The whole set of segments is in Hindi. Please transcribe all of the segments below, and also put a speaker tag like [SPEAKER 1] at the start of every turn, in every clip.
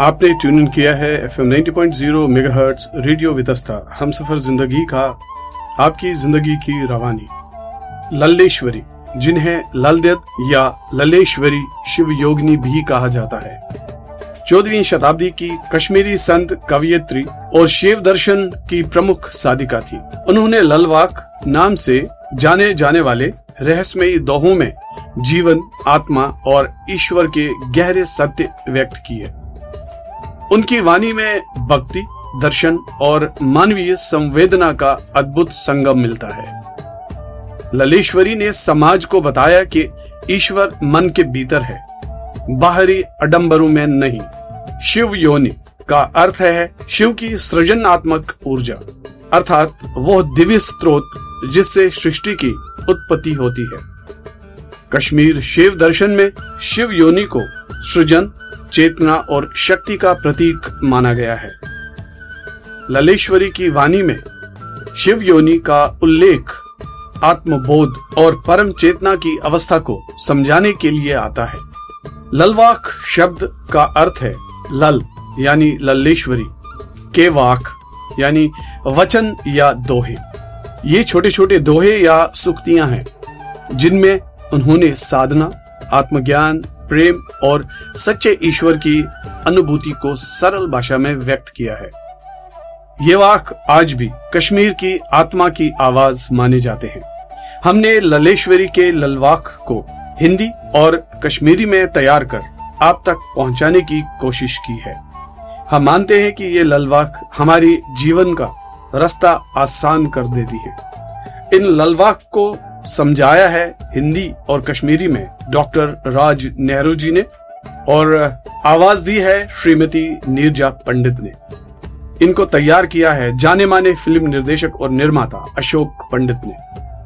[SPEAKER 1] आपने ट्यून इन किया है FM 90.0 मेगाहर्ट्ज रेडियो वितस्ता, हम सफर जिंदगी का, आपकी जिंदगी की रवानी। लल्लेश्वरी, जिन्हें ललदेद या लल्लेश्वरी शिव योगिनी भी कहा जाता है, 14वीं शताब्दी की कश्मीरी संत कवयित्री और शिव दर्शन की प्रमुख साधिका थी। उन्होंने ललवाक नाम से जाने जाने वाले रहस्यमयी दोहों में जीवन, आत्मा और ईश्वर के गहरे सत्य व्यक्त किए। उनकी वाणी में भक्ति, दर्शन और मानवीय संवेदना का अद्भुत संगम मिलता है। लल्लेश्वरी ने समाज को बताया कि ईश्वर मन के भीतर है, बाहरी आडंबरों में नहीं। शिव योनि का अर्थ है शिव की सृजनात्मक ऊर्जा, अर्थात वो दिव्य स्रोत जिससे सृष्टि की उत्पत्ति होती है। कश्मीर शिव दर्शन में शिव योनि को सृजन, चेतना और शक्ति का प्रतीक माना गया है। लल्लेश्वरी की वाणी में शिव योनि का उल्लेख आत्मबोध और परम चेतना की अवस्था को समझाने के लिए आता है। ललवाक शब्द का अर्थ है लल यानी लल्लेश्वरी, के वाक यानी वचन या दोहे। ये छोटे छोटे दोहे या सुक्तियां हैं जिनमें उन्होंने साधना, आत्मज्ञान, प्रेम और सच्चे ईश्वर की अनुभूति को सरल भाषा में व्यक्त किया है। ये वाक आज भी कश्मीर की आत्मा की आवाज माने जाते हैं। हमने लल्लेश्वरी के ललवाक को हिंदी और कश्मीरी में तैयार कर आप तक पहुंचाने की कोशिश की है। हम मानते हैं कि ये ललवाक हमारी जीवन का रास्ता आसान कर देती है। इन ललवाक को समझाया है हिंदी और कश्मीरी में डॉक्टर राज नेहरू जी ने और आवाज दी है श्रीमती नीरजा पंडित ने। इनको तैयार किया है जाने माने फिल्म निर्देशक और निर्माता अशोक पंडित ने।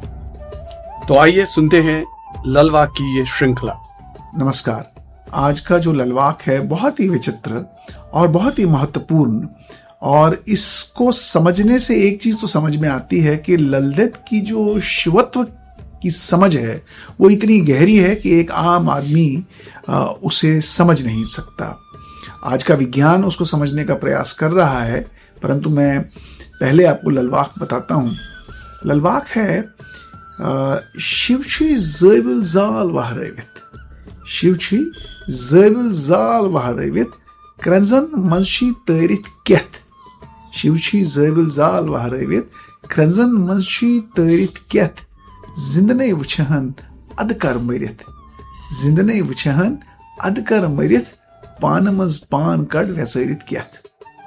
[SPEAKER 1] तो आइए सुनते हैं ललवाक की ये श्रृंखला।
[SPEAKER 2] नमस्कार। आज का जो ललवाक है बहुत ही विचित्र और बहुत ही महत्वपूर्ण, और इसको समझने से एक चीज तो समझ में आती है कि ललदेद की जो शिवत्व की समझ है वो इतनी गहरी है कि एक आम आदमी उसे समझ नहीं सकता। आज का विज्ञान उसको समझने का प्रयास कर रहा है, परंतु मैं पहले आपको ललवाक बताता हूं। ललवाक है शिवची ज़ैविल ज़ाल वहरवित, शिवची ज़ैविल ज़ाल वहरवित, क्रंजन मंशी तैरित केत, शिवची ज़ैविल ज़ाल वहरवित, क्रंजन मंशी तैरित केत, जिंदने वुचहन अदकर मरित, जिंदने वुचहन अदकर मरित, पान मज पान कड़ वैसरित केत।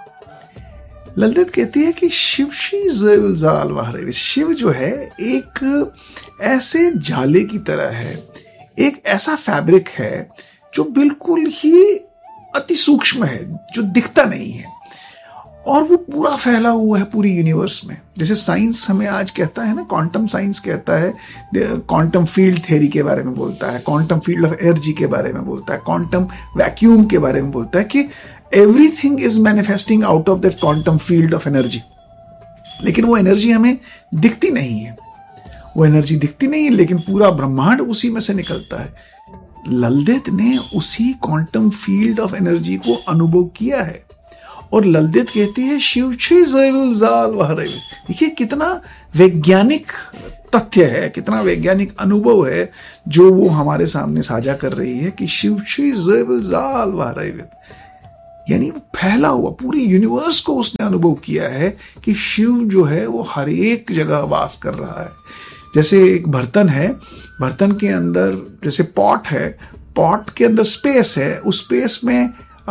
[SPEAKER 2] ललदेद कहती है कि शिवशी ज़ैविल ज़ाल वहरवित, शिव जो है एक ऐसे जाले की तरह है, एक ऐसा फैब्रिक है जो बिल्कुल ही अति सूक्ष्म है, जो दिखता नहीं है, और वो पूरा फैला हुआ है पूरी यूनिवर्स में। जैसे साइंस हमें आज कहता है ना, क्वांटम साइंस कहता है, क्वांटम फील्ड थ्योरी के बारे में बोलता है, क्वांटम फील्ड ऑफ एनर्जी के बारे में बोलता है, क्वांटम वैक्यूम के बारे में बोलता है कि everything is manifesting out of that quantum field of energy. लेकिन वो एनर्जी हमें दिखती नहीं है, वो एनर्जी दिखती नहीं है, लेकिन पूरा ब्रह्मांड उसी में से निकलता है। ललदेद ने उसी क्वांटम फील्ड ऑफ एनर्जी को अनुभव किया है, और ललदेद कहती है शिवची ज़ैविल ज़ाल वहरवित। देखिए कितना वैज्ञानिक तथ्य है, कितना वैज्ञानिक अनुभव है जो वो हमारे सामने साझा कर रही है कि शिवची ज़ैविल ज़ाल वहरवित, यानी फैला हुआ पूरी यूनिवर्स को उसने अनुभव किया है कि शिव जो है वो हर एक जगह वास कर रहा है। जैसे एक बर्तन है, बर्तन के अंदर जैसे पॉट है, पॉट के अंदर स्पेस है, उस स्पेस में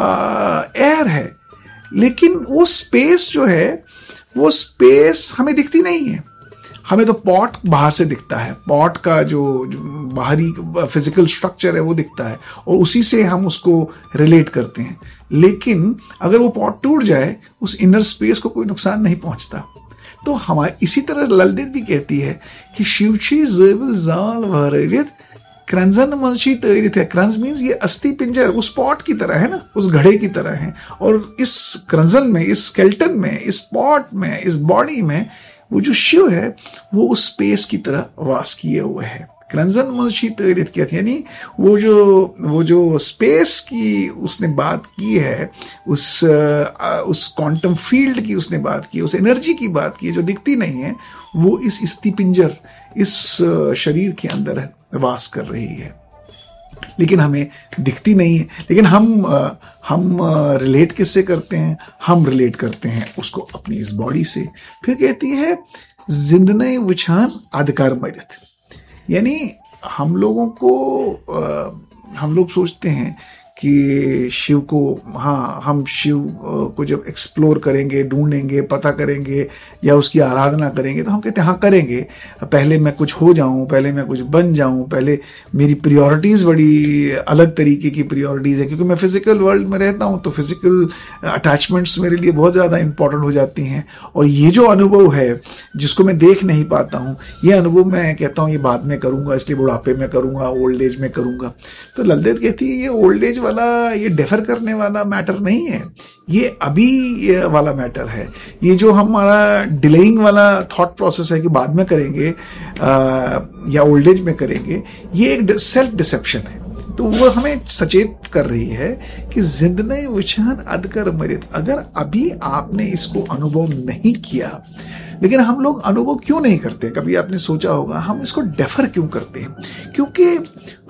[SPEAKER 2] एयर है, लेकिन वो स्पेस जो है वो स्पेस हमें दिखती नहीं है। हमें तो पॉट बाहर से दिखता है, पॉट का जो बाहरी फिजिकल स्ट्रक्चर है वो दिखता है, और उसी से हम उसको रिलेट करते हैं। लेकिन अगर वो पॉट टूट जाए, उस इनर स्पेस को कोई नुकसान नहीं पहुंचता। तो हमारे इसी तरह ललदेद भी कहती है कि शिवची ज़ैविल ज़ाल वहरवित, क्रंजन मंशी तैरित है। क्रंज मीन्स ये अस्थि पिंजर उस पॉट की तरह है ना, उस घड़े की तरह है, और इस क्रंजन में, इस स्केल्टन में, इस पॉट में, इस बॉडी में वो जो शिव है वो उस स्पेस की तरह वास किए हुए है। क्रंजन मुंशी तैरित किया, यानी वो जो स्पेस की उसने बात की है, उस क्वांटम फील्ड की उसने बात की, उस एनर्जी की बात की जो दिखती नहीं है, वो इस अस्थिपिंजर, इस शरीर के अंदर वास कर रही है, लेकिन हमें दिखती नहीं है। लेकिन हम रिलेट किससे करते हैं? हम रिलेट करते हैं उसको अपनी इस बॉडी से। फिर कहती है जिंदने विछान अधिकार मरित, यानी हम लोग सोचते हैं कि शिव को, हाँ, हम शिव को जब एक्सप्लोर करेंगे, ढूंढेंगे, पता करेंगे या उसकी आराधना करेंगे, तो हम कहते हैं हाँ करेंगे, पहले मैं कुछ हो जाऊं, पहले मैं कुछ बन जाऊं, पहले मेरी प्रायोरिटीज बड़ी अलग तरीके की प्रायोरिटीज है, क्योंकि मैं फिजिकल वर्ल्ड में रहता हूं तो फिजिकल अटैचमेंट्स मेरे लिए बहुत ज़्यादा इंपॉर्टेंट हो जाती हैं। और ये जो अनुभव है जिसको मैं देख नहीं पाता हूँ, ये अनुभव मैं कहता हूँ ये बाद में करूँगा, इसलिए बुढ़ापे में करूँगा, ओल्ड एज में करूँगा। तो ललदेव कहती है ये ओल्ड एज वाला, ये डेफर करने वाला मैटर नहीं है, ये अभी वाला मैटर है। ये जो हमारा डिलेइंग वाला थॉट प्रोसेस है कि बाद में करेंगे या ओल्ड एज में करेंगे, ये एक सेल्फ डिसेप्शन है। तो वो हमें सचेत कर रही है कि जिंदने विछान अदकर मरित, अगर अभी आपने इसको अनुभव नहीं किया, लेकिन हम लोग अनुभव क्यों नहीं करते? कभी आपने सोचा होगा हम इसको डेफर क्यों करते हैं? क्योंकि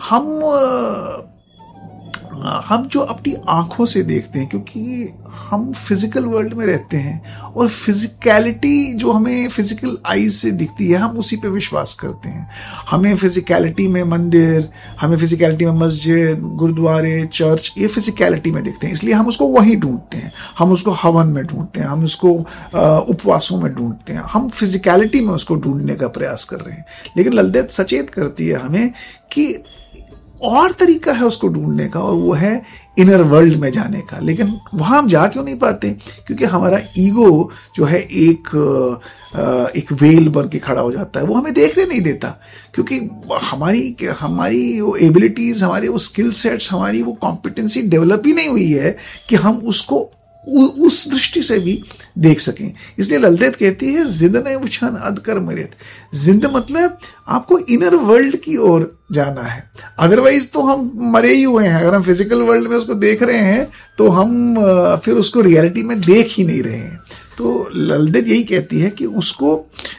[SPEAKER 2] हम जो अपनी आंखों से देखते हैं, क्योंकि हम फिजिकल वर्ल्ड में रहते हैं और फिजिकलिटी जो हमें फिजिकल आईज से दिखती है, हम उसी पे विश्वास करते हैं। हमें फिजिकलिटी में मंदिर, हमें फिजिकलिटी में मस्जिद, गुरुद्वारे, चर्च, ये फिजिकलिटी में दिखते हैं, इसलिए हम उसको वहीं ढूंढते हैं, हम उसको हवन में ढूंढते हैं, हम उसको उपवासों में ढूंढते हैं, हम फिजिकलिटी में उसको ढूंढने का प्रयास कर रहे हैं। लेकिन ललदेव सचेत करती है हमें कि और तरीका है उसको ढूंढने का, और वो है इनर वर्ल्ड में जाने का। लेकिन वहां हम जा क्यों नहीं पाते? क्योंकि हमारा ईगो जो है एक वेल बन के खड़ा हो जाता है, वो हमें देखने नहीं देता, क्योंकि हमारी वो एबिलिटीज, हमारे वो स्किल सेट्स, हमारी वो कॉम्पिटेंसी डेवलप ही नहीं हुई है कि हम उसको उस दृष्टि से भी देख सकें। इसलिए ललदेव कहती है जिंदने विछान अदकर मरित। जिंद मतलब आपको इनर वर्ल्ड की ओर जाना है, अदरवाइज तो हम मरे ही हुए हैं। अगर हम फिजिकल वर्ल्ड में उसको देख रहे हैं तो हम फिर उसको रियलिटी में देख ही नहीं रहे हैं। तो ललदेव यही कहती है कि उसको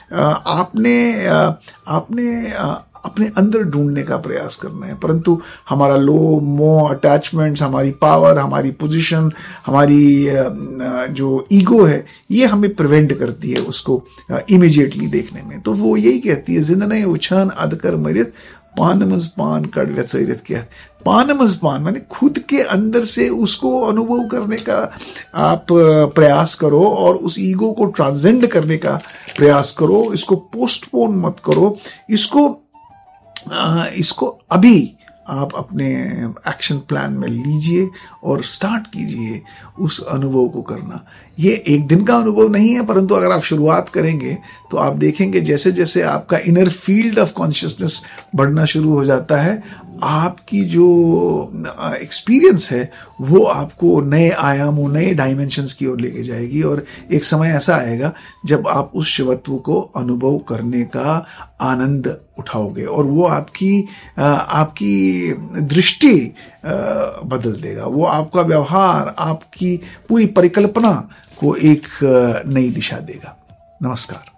[SPEAKER 2] आपने अपने अंदर ढूंढने का प्रयास करना है, परंतु हमारा लोभ, मोह, अटैचमेंट्स, हमारी पावर, हमारी पोजीशन, हमारी जो ईगो है, ये हमें प्रिवेंट करती है उसको इमीडिएटली देखने में। तो वो यही कहती है जिंदने उछान अदकर मरित, पानमज पान कड़ व्यचरित किया। पानमज पान माने खुद के अंदर से उसको अनुभव करने का आप प्रयास करो और उस ईगो को ट्रांसेंड करने का प्रयास करो। इसको पोस्टपोन मत करो, इसको अभी आप अपने एक्शन प्लान में लीजिए और स्टार्ट कीजिए उस अनुभव को करना। ये एक दिन का अनुभव नहीं है, परंतु अगर आप शुरुआत करेंगे तो आप देखेंगे जैसे जैसे आपका इनर फील्ड ऑफ कॉन्शियसनेस बढ़ना शुरू हो जाता है, आपकी जो एक्सपीरियंस है वो आपको नए आयामों, नए डायमेंशंस की ओर लेके जाएगी। और एक समय ऐसा आएगा जब आप उस शिवत्व को अनुभव करने का आनंद उठाओगे और वो आपकी दृष्टि बदल देगा। वो आपका व्यवहार, आपकी पूरी परिकल्पना को एक नई दिशा देगा। नमस्कार।